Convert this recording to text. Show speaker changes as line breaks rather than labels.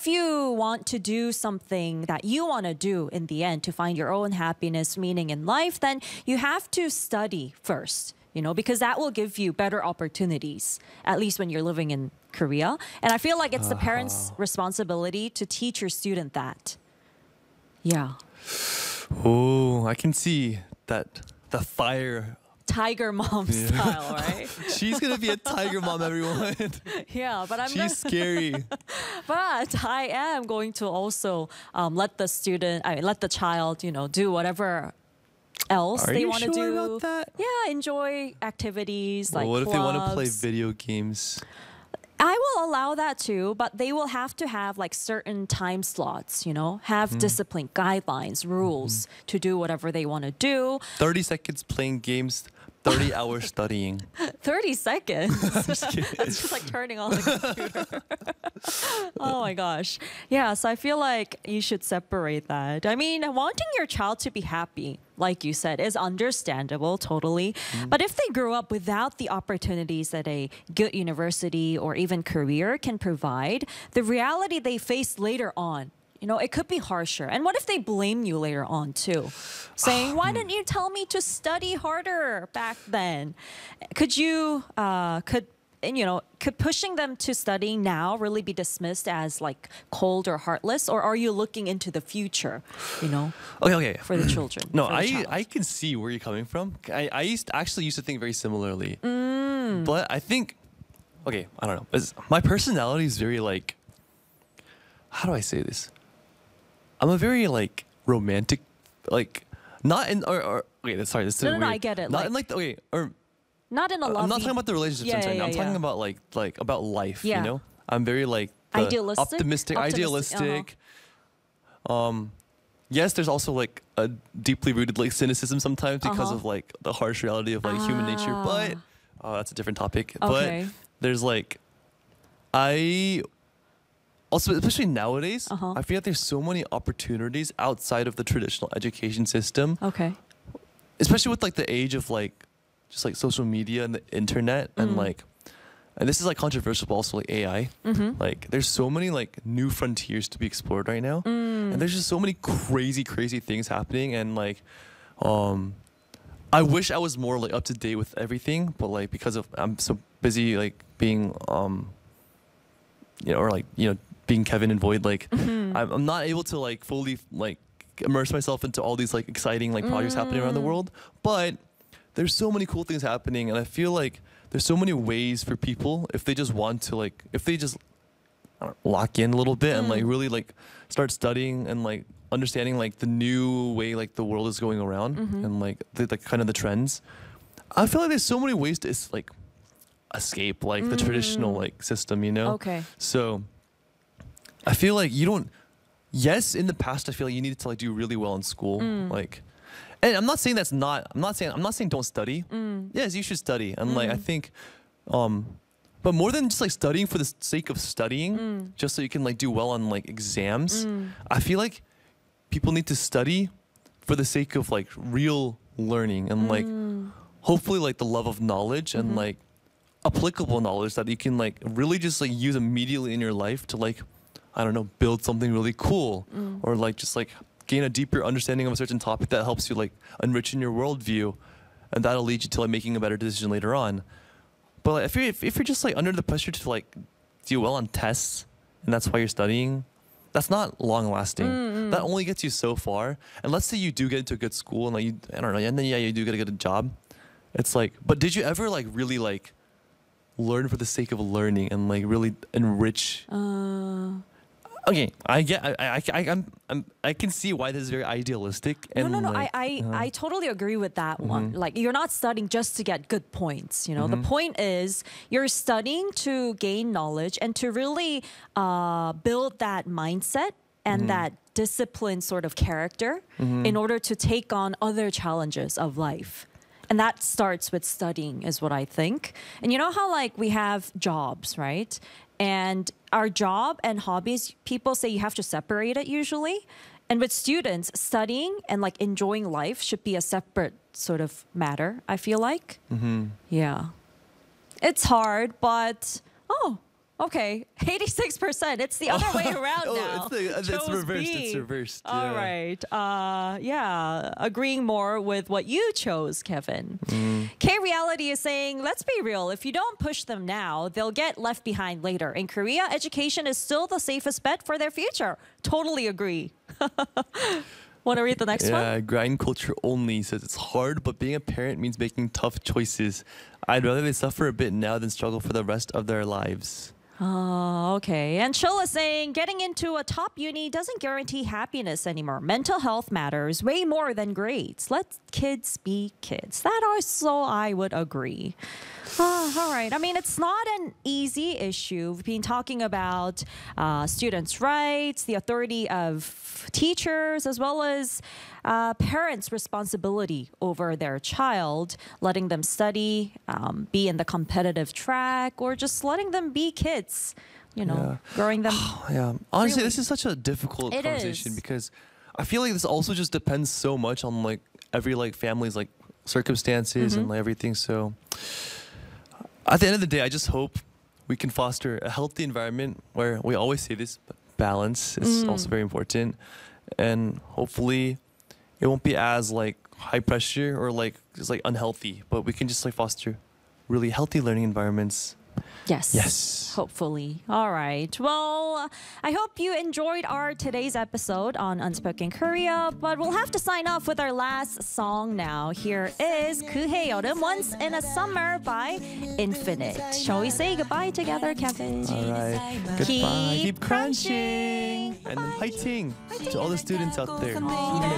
if you want to do something that you want to do in the end to find your own happiness, meaning in life, then you have to study first, because that will give you better opportunities, at least when you're living in Korea. And I feel like it's the parents' responsibility to teach your student that. Yeah.
Oh, I can see that the fire.
Tiger mom style, right?
She's gonna be a tiger mom, everyone.
Yeah, but
She's scary.
But I am going to also let the child, do whatever else they want to do.
Are you sure about that?
Yeah, enjoy activities like
what if they want to play
clubs.
video games?
I will allow that too, but they will have to have like certain time slots, have discipline, guidelines, rules to do whatever they want to do.
30 seconds playing games, 30 hours studying.
30 seconds? That's just like turning on the computer. Oh my gosh. Yeah, so I feel like you should separate that. I mean, wanting your child to be happy, like you said, is understandable, totally. But if they grow up without the opportunities that a good university or even career can provide, the reality they face later on, it could be harsher. And what if they blame you later on too? Saying, why didn't you tell me to study harder back then? Could pushing them to studying now really be dismissed as like cold or heartless? Or are you looking into the future,
Okay.
for the children?
No,
for the child?
I can see where you're coming from. I used to think very similarly. But I think, I don't know. My personality is very like, how do I say this? I'm a very like romantic, like not in sorry, this is weird.
No, I get it.
Not
like,
in like
not in a lovey.
I'm not talking about the relationships right now. I'm talking about like about life.
Yeah.
I'm very like
Idealistic?
idealistic. Yes, there's also like a deeply rooted like cynicism sometimes because of like the harsh reality of like human nature. But that's a different topic.
Okay.
But there's like also, especially nowadays, I feel like there's so many opportunities outside of the traditional education system.
Okay.
Especially with like the age of like just like social media and the internet and this is like controversial, but also like AI. Like there's so many like new frontiers to be explored right now, and there's just so many crazy things happening. And like, I wish I was more like up to date with everything, but like because of I'm so busy like being being Kevin and Void, like I'm not able to like fully like immerse myself into all these like exciting like projects happening around the world. But there's so many cool things happening, and I feel like there's so many ways for people if they just want to like lock in a little bit and like really like start studying and like understanding like the new way like the world is going around and like the kind of the trends. I feel like there's so many ways to like escape like the traditional like system,
Okay.
So I feel like yes, in the past I feel like you needed to like do really well in school, like, and I'm not saying don't study. Yes, you should study, and like I think but more than just like studying for the sake of studying just so you can like do well on like exams, I feel like people need to study for the sake of like real learning and like hopefully like the love of knowledge and like applicable knowledge that you can like really just like use immediately in your life to like, I don't know, build something really cool or like just like gain a deeper understanding of a certain topic that helps you like enrich in your worldview, and that'll lead you to like making a better decision later on. But like, if you're just like under the pressure to like do well on tests and that's why you're studying, that's not long lasting. That only gets you so far. And let's say you do get into a good school and like and then you do get a good job. It's like, but did you ever like really like learn for the sake of learning and like really enrich? Okay, I can see why this is very idealistic. And
No.
like,
I totally agree with that one. Like you're not studying just to get good points. The point is you're studying to gain knowledge and to really build that mindset and that disciplined sort of character in order to take on other challenges of life. And that starts with studying, is what I think. And you know how like we have jobs, right? And our job and hobbies, people say you have to separate it usually. And with students, studying and like enjoying life should be a separate sort of matter, I feel like. Yeah. It's hard, but Okay, 86%. It's the other way around now.
It's
Chose
reversed.
B.
It's reversed.
All
yeah.
right. Yeah, agreeing more with what you chose, Kevin.
Mm.
K Reality is saying, let's be real. If you don't push them now, they'll get left behind later. In Korea, education is still the safest bet for their future. Totally agree. Want to read the next one?
Yeah, grind culture only says it's hard, but being a parent means making tough choices. I'd rather they suffer a bit now than struggle for the rest of their lives.
Oh, okay. And Chill is saying getting into a top uni doesn't guarantee happiness anymore. Mental health matters way more than grades. Let kids be kids. That also I would agree. All right. I mean, it's not an easy issue. We've been talking about students' rights, the authority of teachers, as well as parents' responsibility over their child, letting them study, be in the competitive track, or just letting them be kids, growing them.
Yeah. Honestly,
Really?
this is such a difficult
It
conversation
is.
because I feel like this also just depends so much on like every like family's like circumstances
Mm-hmm.
and like, everything. So at the end of the day, I just hope we can foster a healthy environment where we always say this, but balance is
Mm.
also very important. And hopefully it won't be as like high pressure or like just like unhealthy, but we can just like foster really healthy learning environments.
Yes.
Yes.
Hopefully. All right. Well, I hope you enjoyed our today's episode on Unspoken Korea, but we'll have to sign off with our last song now. Here is 그해 여름 Once in a Summer by Infinite. Shall we say goodbye together, Kevin?
All right. Goodbye.
Keep
Keep crunching. And then fighting to all the students out there.